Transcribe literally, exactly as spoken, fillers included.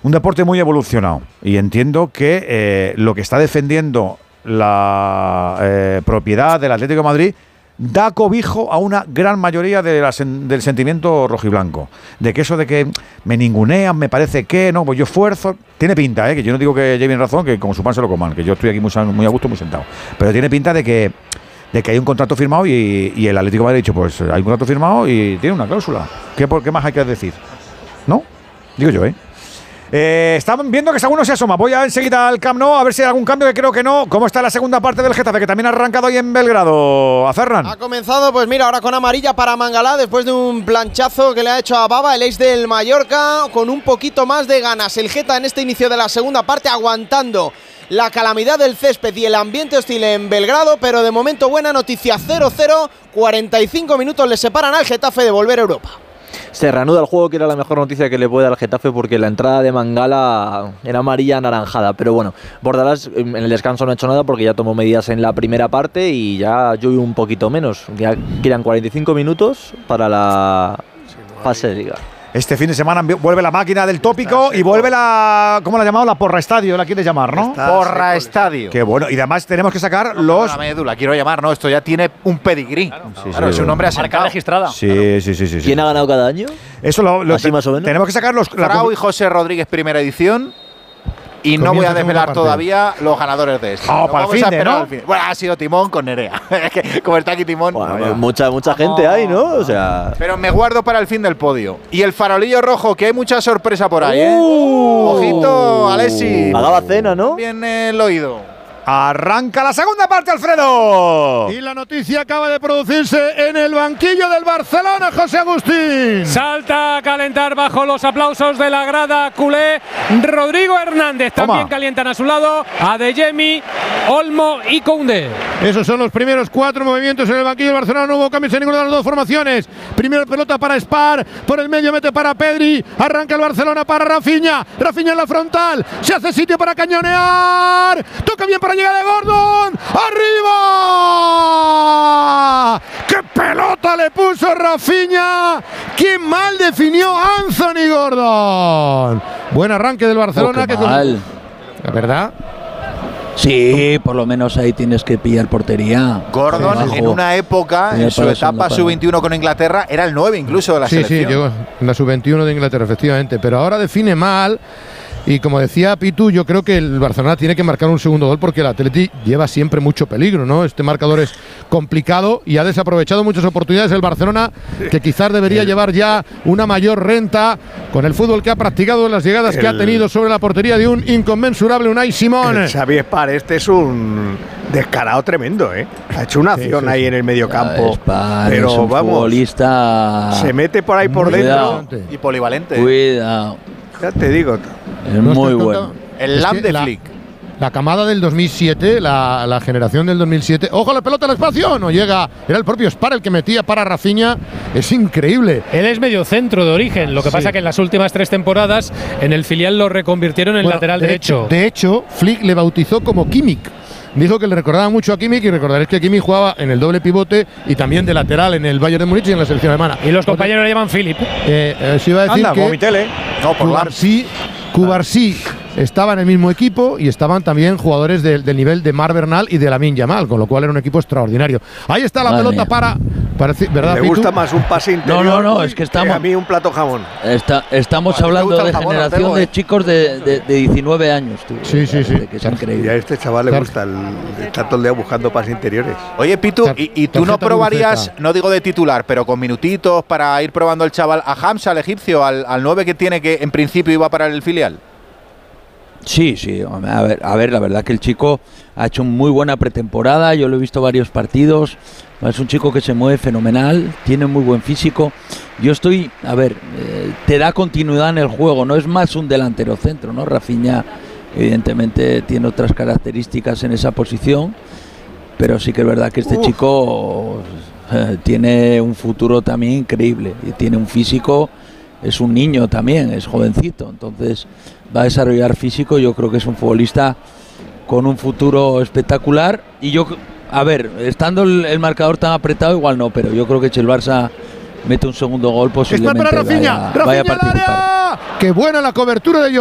un deporte muy evolucionado. Y entiendo que eh, lo que está defendiendo la eh, propiedad del Atlético de Madrid da cobijo a una gran mayoría de la sen- del sentimiento rojiblanco. De que eso de que me ningunean, me parece que, no, pues yo esfuerzo. Tiene pinta, ¿eh? Que yo no digo que lleven razón, que como su pan se lo coman, que yo estoy aquí muy, muy a gusto, muy sentado. Pero tiene pinta de que, de que hay un contrato firmado y, y el Atlético de Madrid ha dicho, pues hay un contrato firmado y tiene una cláusula. ¿Qué, por, qué más hay que decir? ¿No? Digo yo, ¿eh? Eh, están viendo que alguno se asoma. Voy a enseguida al Camp Nou a ver si hay algún cambio, que creo que no. ¿Cómo está la segunda parte del Getafe, que también ha arrancado hoy en Belgrado? A Ferran. Ha comenzado, pues mira, ahora con amarilla para Mangalá, después de un planchazo que le ha hecho a Baba, el ex del Mallorca, con un poquito más de ganas. El Geta en este inicio de la segunda parte aguantando la calamidad del césped y el ambiente hostil en Belgrado, pero de momento buena noticia, cero cero, cuarenta y cinco minutos le separan al Getafe de volver a Europa. Se reanuda el juego, que era la mejor noticia que le puede dar al Getafe, porque la entrada de Mangala era amarilla anaranjada. Pero bueno, Bordalás en el descanso no ha hecho nada porque ya tomó medidas en la primera parte y ya llueve un poquito menos. Ya quedan cuarenta y cinco minutos para la fase de liga. Este fin de semana vuelve la máquina del tópico y vuelve la… ¿Cómo la ha llamado? La Porra Estadio, la quieres llamar, ¿no? Está Porra Estadio. Qué bueno. Y además tenemos que sacar no, los… La médula, quiero llamar, ¿no? Esto ya tiene un pedigrí. Claro, sí, claro, sí, es un nombre asentado. registrada. Sí, claro. sí, sí, sí. ¿Quién sí. ha ganado cada año? Eso lo, lo Así más o menos. Tenemos que sacar los… Frau y José Rodríguez, primera edición. Y no voy a desvelar todavía los ganadores de esto. Oh, para el fin de, ¿no? Fin. Bueno, ha sido Timón con Nerea. Es que como está aquí Timón… Bueno, no, mucha mucha gente hay, ¿no? O sea… Pero me guardo para el fin del podio. Y el farolillo rojo, que hay mucha sorpresa por ahí, ¿eh? Uh, Ojito, Alessi. Pagaba cena, ¿no? Bien el oído. Arranca la segunda parte, Alfredo. Y la noticia acaba de producirse en el banquillo del Barcelona, José Agustín. Salta a calentar bajo los aplausos de la grada culé Rodrigo Hernández. También Toma. calientan a su lado Adeyemi, Olmo y Koundé. Esos son los primeros cuatro movimientos en el banquillo del Barcelona. No hubo cambios en ninguna de las dos formaciones. Primera pelota para Spar, por el medio mete para Pedri. Arranca el Barcelona para Rafinha. Rafinha en la frontal. Se hace sitio para cañonear. Toca bien para llegar de Gordon. ¡Arriba! ¡Qué pelota le puso Rafinha! ¡Qué mal definió Anthony Gordon! Buen arranque del Barcelona. Oh, qué que mal. ¿La verdad? Sí, por lo menos ahí tienes que pillar portería. Gordon, Sí, en una época, en su etapa sub veintiuno con Inglaterra, era el nueve incluso de la sí, selección. Sí, llegó en la sub veintiuno de Inglaterra, efectivamente. Pero ahora define mal. Y como decía Pitu, yo creo que el Barcelona tiene que marcar un segundo gol porque el Atleti lleva siempre mucho peligro, ¿no? Este marcador es complicado y ha desaprovechado muchas oportunidades el Barcelona, que quizás debería llevar ya una mayor renta con el fútbol que ha practicado, las llegadas el, que ha tenido sobre la portería de un inconmensurable Unai Simón. El Xavi Spar, este es un descarado tremendo, ¿eh? Ha hecho una acción sí, sí, ahí sí. en el mediocampo. Pero es un vamos, futbolista se mete por ahí por Cuidado. dentro. Y polivalente. Cuidado. Ya te digo. Es no muy bueno. El Lam de Flick. La camada del dos mil siete, la, la generación del dos mil siete. ¡Ojo, la pelota al espacio! No llega. Era el propio Spar el que metía para Rafinha. Es increíble. Él es mediocentro de origen. Lo que sí. pasa que en las últimas tres temporadas en el filial lo reconvirtieron en bueno, lateral de derecho. Hecho, de hecho, Flick le bautizó como Kimmich. Dijo que le recordaba mucho a Kimmich y recordaréis que Kimmich jugaba en el doble pivote y también de lateral en el Bayern de Múnich y en la selección alemana. Y los compañeros le llaman Philip. Eh, eh, se iba a decir Anda, que Vomitele. No, por Cubarsí, Cubarsí estaba en el mismo equipo y estaban también jugadores del, del nivel de Mar Bernal y de Lamine Yamal, con lo cual era un equipo extraordinario. Ahí está la Madre pelota mía. para… Parece, ¿verdad, Me Pitu? gusta más un pase interior. No, no, no, es que estamos… Que a mí un plato jamón. Está, estamos bueno, hablando de jamón, generación tengo, eh? de chicos de, de, de diecinueve años. Tú, sí, sí, sí. Que es increíble. Y a este chaval le claro. gusta, el, está todo el día buscando pases interiores. Oye, Pitu, ¿y, y tú no probarías, no digo de titular, pero con minutitos para ir probando el chaval, a Hamza, al egipcio, al, al nueve que tiene que en principio iba para el filial? Sí, sí, a ver, a ver, la verdad que el chico ha hecho muy buena pretemporada, yo lo he visto varios partidos, es un chico que se mueve fenomenal, tiene muy buen físico, yo estoy, a ver, eh, te da continuidad en el juego, no es más un delantero centro, ¿no? Rafinha evidentemente tiene otras características en esa posición, pero sí que es verdad que este Uf. chico eh, tiene un futuro también increíble, y tiene un físico, es un niño también, es jovencito, entonces va a desarrollar físico, yo creo que es un futbolista con un futuro espectacular y yo, a ver, estando el, el marcador tan apretado igual no, pero yo creo que si el Barça mete un segundo gol posiblemente para Rafinha, vaya, vaya a participar. ¡Qué buena la cobertura de